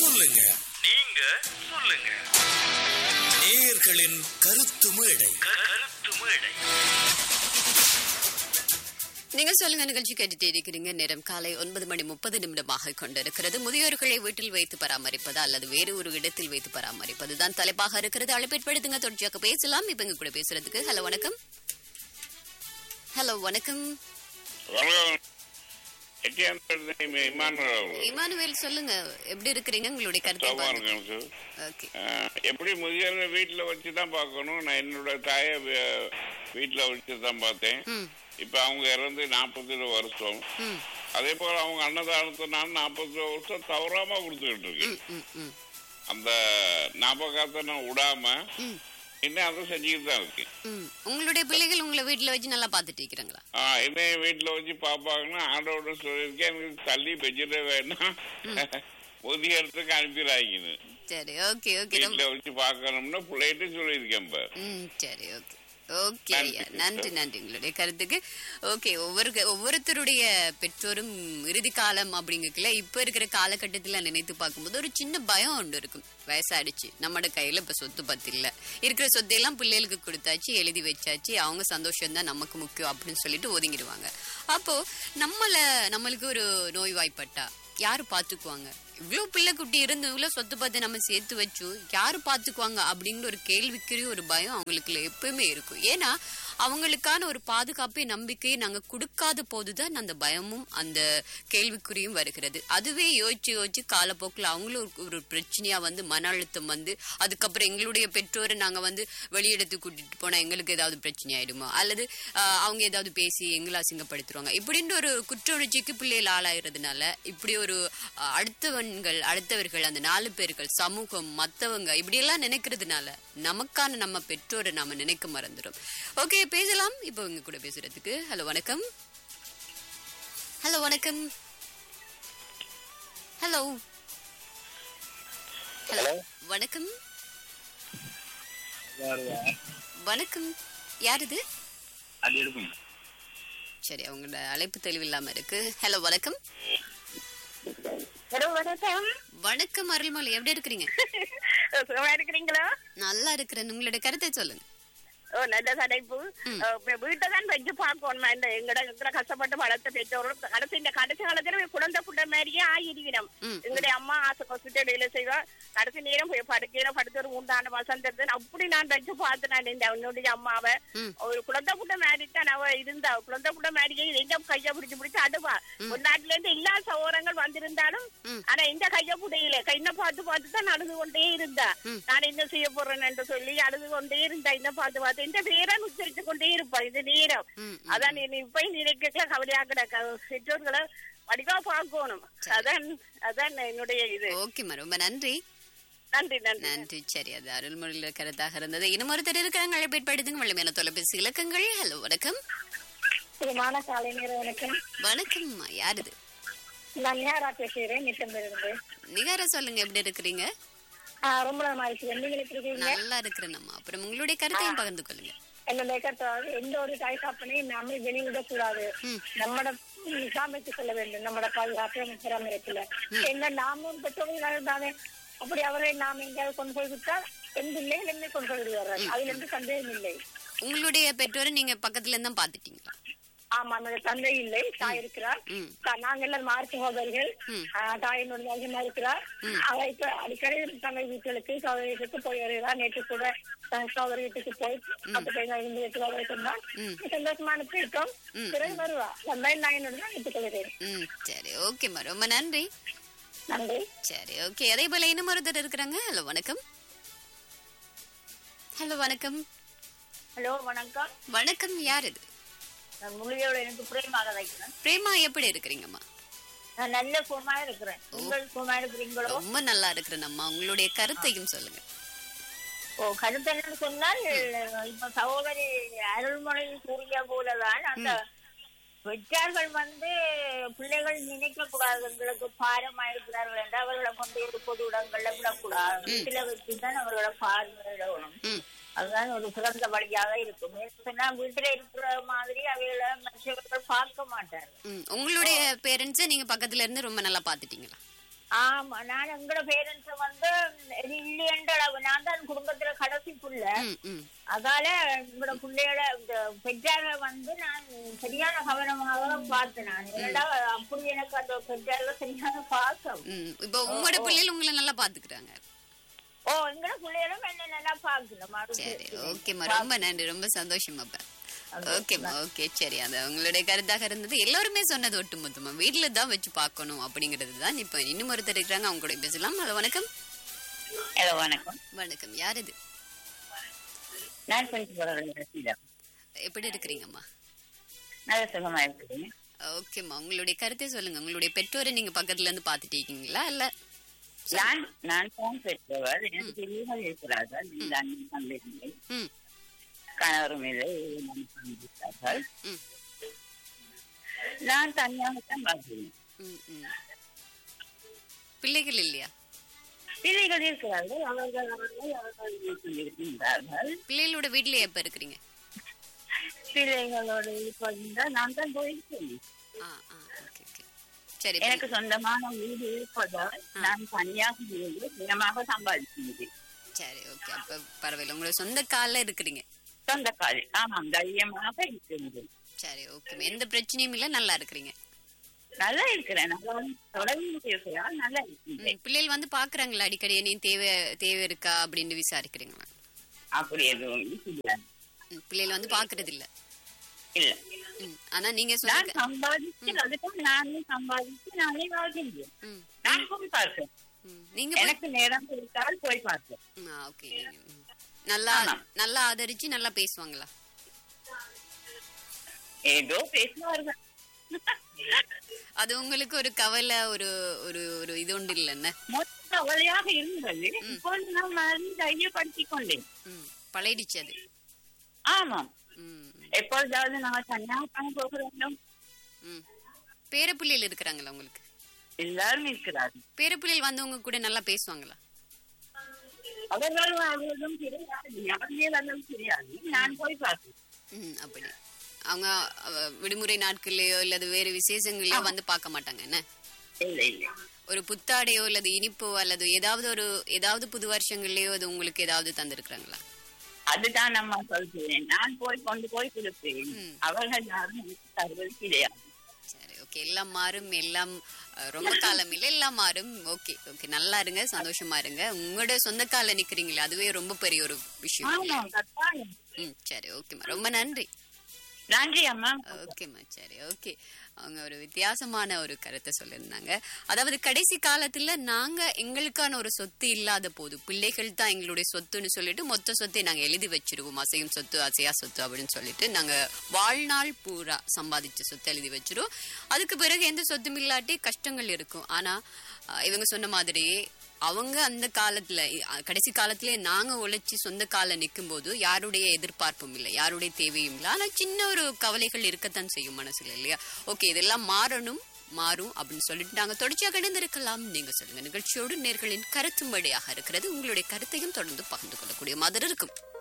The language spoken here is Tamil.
சொல்லுங்க. நீங்க சொல்லுங்க. நேயர்களின் கருத்து மேடை. நீங்கள் சொல்லுங்க நிகழ்ச்சி கேட்டுட்டே இருக்கிறீங்க. நேரம் காலை 9:30 கொண்டிருக்கிறது. முதியோர்களை வீட்டில் வைத்து பராமரிப்பது அல்லது வேறு ஒரு இடத்தில் வைத்து பராமரிப்பது தான் தலைப்பாக இருக்கிறது. அழைப்பேற்படுத்துங்க, தொடர்ச்சியாக பேசலாம். இப்ப இங்க கூட பேசுறதுக்கு ஹலோ வணக்கம். ஹலோ வணக்கம். இமானுவேல் சொல்லுங்க, எப்படி இருக்கிறீங்க? உங்களுடைய கருத்து. எப்படி முதியோர்கள் வீட்டுல வச்சுதான் பாக்கணும். நான் என்னோட தாய வீட்டுல வச்சுதான் பார்த்தேன். இப்ப அவங்க இறந்து 40 வருஷம். அதே போல அவங்க அன்னதானத்தை நான் 40 வருஷம் தவறாம கொடுத்துக்கிட்டு இருக்கேன். அந்த ஞாபகத்தை நான் விடாம இன்னும் அதை செஞ்சுக்கிட்டு தான் இருக்கு. உங்களுடைய பிள்ளைகள் உங்களை வீட்டுல வச்சு நல்லா பாத்துட்டு இருக்கிறாங்களா? என்னைய வீட்டுல வச்சு பாப்பாங்கன்னா ஆண்டோட சொல்லியிருக்கேன், எனக்கு தள்ளி பெஞ்சிட வேணாம், ஒதுக்கி இடத்துக்கு அனுப்பிடாங்கன்னு. சரி, ஓகே ஓகே. வீட்டுல வச்சு பாக்கணும்னா பிள்ளைகிட்ட சொல்லியிருக்கேன். சரி, ஓகே ஓகே ஐயா, நன்றி நன்றி உங்களுடைய கருத்துக்கு. ஓகே, ஒவ்வொருத்தருடைய பெற்றோரும் இறுதி காலம் அப்படிங்கல இப்ப இருக்கிற காலகட்டத்துல நினைத்து பார்க்கும்போது ஒரு சின்ன பயம் ஒன்று இருக்கும். வயசாயிடுச்சு, நம்மளோட கையில இப்ப சொத்து பத்து இல்ல, இருக்கிற சொத்தையெல்லாம் பிள்ளைகளுக்கு கொடுத்தாச்சு, எழுதி வச்சாச்சு, அவங்க சந்தோஷம் தான் நமக்கு முக்கியம் அப்படின்னு சொல்லிட்டு ஒதுங்கிடுவாங்க. அப்போ நம்மளுக்கு ஒரு நோய் வாய்ப்பட்டா யாரு பாத்துக்குவாங்க? இவ்வளவு பிள்ளை குட்டி இருந்து இவ்வளவு சொத்து பார்த்து நம்ம சேர்த்து வச்சு யாரு பாத்துக்குவாங்க அப்படிங்கிற ஒரு கேள்விக்குரிய ஒரு பயம் அவங்களுக்குள்ள எப்பவுமே இருக்கும். ஏன்னா அவங்களுக்கான ஒரு பாதுகாப்பை நம்பிக்கையை நாங்க கொடுக்காத போதுதான் அந்த பயமும் அந்த கேள்விக்குறியும் வருகிறது. அதுவே யோசிச்சு காலப்போக்கில் அவங்களும் ஒரு பிரச்சனையா வந்து மன அழுத்தம் வந்து அதுக்கப்புறம் எங்களுடைய பெற்றோரை நாங்க வந்து வெளியிடத்துக்கு கூட்டிட்டு போனா எங்களுக்கு ஏதாவது பிரச்சனை ஆயிடுமா, அல்லது அவங்க ஏதாவது பேசி எங்களை அசிங்கப்படுத்துருவாங்க, இப்படின்னு ஒரு குற்ற உணர்ச்சிக்கு பிள்ளைகள் ஆளாகிறதுனால இப்படி ஒரு அடுத்தவர்கள் அந்த 4 பேர்கள் சமூகம் மத்தவங்க இப்படி எல்லாம் நினைக்கிறதுனால நமக்கான நம்ம பெற்றோரை நாம நினைக்க மறந்துடும். ஓகே, பேசலாம். இப்போ இங்க கூட பேசுறதுக்கு ஹலோ வணக்கம். ஹலோ வணக்கம். ஹலோ ஹலோ வணக்கம். வணக்கம், யார் இது? சரி, அவங்களோட அழைப்பு தெளிவில்லாம இருக்கு. ஹலோ வணக்கம். வணக்கம் அருள்மொழி, எப்படி இருக்கிறீங்க? இருக்கிறீங்களா? நல்லா இருக்கிறேன். உங்களோட கருத்தை சொல்லுங்க. நல்ல தலைப்பு. வீட்டை தான் வச்சு பார்க்கணும். எங்கட கஷ்டப்பட்டு வளர்த்த பெற்றோரும் கடைசி காலத்துல குழந்தை புட்ட மாதிரியே ஆயிருக்கணும். எங்களுடைய அம்மா ஆசை ஹாஸ்பிட்டல் செய்வா, கடைசி நேரம் போய் படுத்து ஒரு 3 மாசம் அப்படி நான் வச்சு பார்த்தேன். என்னுடைய அம்மாவை ஒரு குழந்தை புட்ட மாதிரி தான் அவ இருந்தா. குழந்தை புட்ட மாதிரியே எங்க கைய பிடிச்சு அடுவா. ஒரு நாட்டுல இருந்து எல்லா சௌகரங்கள் வந்திருந்தாலும் ஆனா இந்த கைய புடையில கையின பார்த்து தான் அழுது கொண்டே இருந்தா. நான் என்ன செய்ய போறேன் என்று சொல்லி அழுது கொண்டே இருந்தா. என்ன பார்த்து இந்த பேரன் உச்சரித்து கொண்டே இருப்பா இந்த நேரம். அதான் இப்ப நினைக்க கவலையாக்கிற பெற்றோர்களை வடிவா பார்க்கணும். அதான் என்னுடைய இது. ஓகேம்மா, ரொம்ப நன்றி. நன்றி நன்றி நன்றி. சரி, அது அருள்மொழியில கருத்தாக இருந்தது. இன்னும் ஒருத்தர் இருக்காங்க, அழைப்பேற்படுத்துங்க. வலிமையான தொலைபேசி இலக்கங்கள். ஹலோ வணக்கம். காலை நேரம் வணக்கம். வணக்கம், யார் இது? நான் நிகாரா பேசுறேன். நிகாரா சொல்லுங்க, எப்படி இருக்கிறீங்க? ரொம்ப நல்லா இருக்கிறேன் அம்மா. அப்புறம் உங்களுடைய கருத்தையும் பகிர்ந்து கொள்ளுங்க. என்னுடைய கருத்து, எந்த ஒரு தாய் சாப்பினை நாம வெளியிடக்கூடாது. நம்மட சாமிக்கு சொல்ல வேண்டும். நம்மட பாதுகாப்பு பராமரிப்புல என்ன நாமும் பெற்றோர்கள் தானே. அப்படி அவரை நாம் எங்கேயாவது கொண்டு போய் விட்டால் எந்த பிள்ளைகள் என்ன கொண்டு போய் விடுவார்கள். அதுல இருந்து சந்தேகம் இல்லை. உங்களுடைய பெற்றோரை நீங்க பக்கத்துல இருந்தா பாத்துட்டீங்களா? ஆமா, என்னோட தந்தை இல்லை, தாய் இருக்கிறார். நாங்க எல்லாரும் மாறு சகோதரர்கள். தாயினுடைய அதிகமா இருக்கிறார். அவ இப்ப அடிக்கடி தந்தை வீட்டுகளுக்கு சகோதரிகளுக்கு போய் வருகிறார். நேற்று கூட சகோதரி வீட்டுக்கு போய் 10 வரைக்கும் சந்தோஷமா அனுப்பிட்டோம். பிறகு வருவா வந்தால் நான் என்னோட எடுத்துக்கொள்கிறேன். சரி, ஓகேம்மா, ரொம்ப நன்றி. நன்றி. சரி, ஓகே. அதே போல இன்னும் ஒருத்தர் இருக்கிறாங்க. ஹலோ வணக்கம். ஹலோ வணக்கம். ஹலோ வணக்கம். வணக்கம், யார் இது? முழுகையோட எனக்கு பிரேமாக வைக்கிறேன். பிரேமா, எப்படி இருக்கிறீங்கம்மா? நான் நல்ல சுகமா இருக்கிறேன். உங்கள் சுகமா இருக்கிறீங்களோ? ரொம்ப நல்லா இருக்கிறேன் அம்மா. உங்களுடைய கருத்தையும் சொல்லுங்க. கருத்து என்னன்னு சொன்னால், இப்ப சகோதரி அருள்மொழி கூறிய போலதான் அந்த பெற்றார்கள் பிள்ளைகள் நினைக்க கூடாது எங்களுக்கு பாரமா இருக்கிறார்கள் என்று அவர்களை கொண்டு பொது இடங்கள்ல விடக்கூடாது. சில வச்சுதான் அவர்களை பார்வையிடணும். அதுதான் ஒரு சிறந்த வழியாக இருக்கும். வீட்டுல இருக்கிற மாதிரி அவைகளை மற்றவர்கள் பார்க்க மாட்டார்கள். உங்களுடைய பேரண்ட்ஸ் நீங்க பக்கத்துல இருந்து ரொம்ப நல்லா பாத்துட்டீங்களா? ஆமா, நான் எங்களோட பேரண்ட்ஸ் வந்து இல்லையன்ற அளவு. நான் தான் குடும்பத்துல கடைசி புள்ள. அதால எங்களோட பிள்ளையோட பெற்றார்கள் வந்து நான் சரியான கவனமாக பார்த்தேன். நான் ஏன்னா அப்படி எனக்கு அந்த பெற்றார்கள் சரியான பாசம். இப்போ உங்களோட பிள்ளைகள் உங்களை நல்லா பாத்துக்கிறாங்க. எங்களோட பிள்ளைகளும் என்ன நல்லா பாக்கணும். சரி, ஓகேம்மா, ரொம்ப நன்றி, ரொம்ப சந்தோஷம். அப்ப ஓகேம்மா, ஓகே, சரி. அது உங்களுடைய கருத்தாக இருந்தது. எல்லாருமே சொன்னது ஒட்டுமொத்தமா வீட்டுல தான் வச்சு பாக்கணும் அப்படிங்கிறது தான். இப்ப இன்னும் ஒருத்தர் இருக்கிறாங்க, அவங்க கூட பேசலாம். ஹலோ, வணக்கம். ஹலோ, வணக்கம். வணக்கம், யார் இது? நான் கொஞ்சம் எப்படி இருக்கிறீங்கம்மா? நல்ல சுகமா இருக்கிறீங்க. ஓகேம்மா, உங்களுடைய கருத்தை சொல்லுங்க. உங்களுடைய பெற்றோரை நீங்க பக்கத்துல இருந்து பாத்துட்டு இருக்கீங்களா? இல்ல நான் தான் பெற்றவர். எனக்கு பெரியவர்கள் இருக்கிறார்கள். தந்தை கணவரும் இல்லை, இருக்கிறார்கள். நான் தனியாகத்தான் பார்க்கிறேன். பிள்ளைகள் இல்லையா? பிள்ளைகள் இருக்கிறார்கள். அவர்கள் இருக்கின்றார்கள். பிள்ளைகளோட வீட்லயே எப்ப இருக்கிறீங்க? பிள்ளைகளோட இப்ப நான் தான் போயிருக்கேன். சரி, எனக்கு சொந்தமான வீடு இருப்பதால் நான் தனியாக தினமாக சம்பாதிக்கிறேன். சரி, ஓகே. அப்ப பரவாயில்ல, உங்களோட சொந்த கால இருக்கிறீங்க. சொந்த கால், ஆமாம், தைரியமாக இருக்கிறேன். சரி, ஓகே. எந்த பிரச்சனையும் இல்ல, நல்லா இருக்கிறீங்க? நல்லா இருக்கிறேன். நல்லா இருக்கிறேன். பிள்ளைகள் வந்து பாக்குறாங்களா அடிக்கடி? நீ தேவை இருக்கா அப்படின்னு விசாரிக்கிறீங்களா? அப்படி எதுவும் இல்லை. பிள்ளைகள் வந்து பாக்குறது இல்ல. இல்ல. ஆனா நீங்க சம்பாதிச்சு அதுக்கும் நானே சம்பாதிச்சு நானே வாழ்கின்றேன். நான் போய் பார்ப்பேன். நீங்க எனக்கு நேரம் கொடுத்தால் போய் பார்ப்பேன். ஓகே. நல்லா ஆதரிச்சு நல்லா பேசுவாங்களா? ஏதோ பேசுவார்கள். அது உங்களுக்கு ஒரு கவலை, ஒரு ஒரு இது ஒன்று இல்லைன்னு மொத்த கவலையாக இருந்தது. இப்போது நான் தைரியப்படுத்திக் கொண்டேன். பழகிடுச்சு அது. ஆமாம், எப்பொழுதாவது நான் தனியாக போக வேண்டும். பேரப்பிள்ளைகள் இருக்கிறாங்களா உங்களுக்கு? எல்லாரும் இருக்கிறார்கள். பேரப்பிள்ளைகள் வந்து உங்க கூட நல்லா பேசுவாங்களா? அவர்களும் தெரியாது, யாருமே வரலும் தெரியாது. நான் போய் பார்ப்பேன். அப்படி அவங்க விடுமுறை நாட்கள்லயோ இல்லது வேறு விசேஷங்களையோ வந்து பார்க்க மாட்டாங்க என்ன? இல்லை இல்லை. ஒரு புத்தாடையோ அல்லது இனிப்போ அல்லது ஏதாவது புது வருஷங்கள்லயோ அது உங்களுக்கு ஏதாவது தந்திருக்கிறாங்களா? அதுதான் நம்ம சொல்றேன். நான் கொண்டு போய் கொடுப்பேன். அவர்கள் யாரும் தருவது கிடையாது. சரி, ஓகே. எல்லாம் மாறும், எல்லாம் ரொம்ப காலம் இல்ல, எல்லாம் மாறும். Okay, okay. நல்லா இருங்க, சந்தோஷமா இருங்க. உங்களோட சொந்த கால நிக்கிறீங்களா, அதுவே ரொம்ப பெரிய ஒரு விஷயம். சரி, ஓகேம்மா, ரொம்ப நன்றி. நன்றி அம்மா. ஓகேம்மா, சரி, ஓகே. அவங்க ஒரு வித்தியாசமான ஒரு கருத்தை சொல்லியிருந்தாங்க. அதாவது கடைசி காலத்துல நாங்க எங்களுக்கான ஒரு சொத்து இல்லாத போது பிள்ளைகள் தான் எங்களுடைய சொத்துன்னு சொல்லிட்டு மொத்த சொத்தை நாங்க எழுதி வச்சிருவோம். அசையும் சொத்து, அசையா சொத்து அப்படின்னு சொல்லிட்டு நாங்க வாழ்நாள் பூரா சம்பாதிச்ச சொத்தை எழுதி வச்சிருவோம். அதுக்கு பிறகு எந்த சொத்தும் இல்லாட்டி கஷ்டங்கள் இருக்கும். ஆனா இவங்க சொன்ன மாதிரியே அவங்க அந்த காலத்துல கடைசி காலத்திலே நாங்க உழைச்சி சொந்த கால நிற்கும் போது யாருடைய எதிர்பார்ப்பும் இல்லை, யாருடைய தேவையும் இல்லை. ஆனா சின்ன ஒரு கவலைகள் இருக்கத்தான் செய்யும் மனசுல, இல்லையா? ஓகே, இதெல்லாம் மாறும் அப்படின்னு சொல்லிட்டு நாங்க தொடர்ச்சியாக இணைந்திருக்கலாம். நீங்க சொல்லுங்க. நிகழ்ச்சியோடு நேர்களின் கருத்தும் வழியாக இருக்கிறது. உங்களுடைய கருத்தையும் தொடர்ந்து பகிர்ந்து கொள்ளக்கூடிய மாதிரி இருக்கும்.